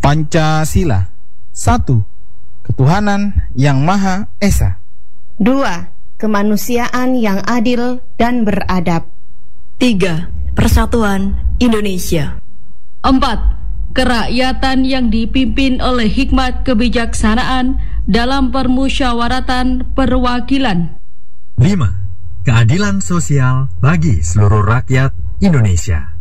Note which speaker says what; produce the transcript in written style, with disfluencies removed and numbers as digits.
Speaker 1: Pancasila. 1. Ketuhanan yang Maha Esa.
Speaker 2: 2. Kemanusiaan yang adil dan beradab.
Speaker 3: 3. Persatuan Indonesia.
Speaker 4: 4. Kerakyatan yang dipimpin oleh hikmat kebijaksanaan dalam permusyawaratan perwakilan.
Speaker 5: 5. Keadilan sosial bagi seluruh rakyat Indonesia.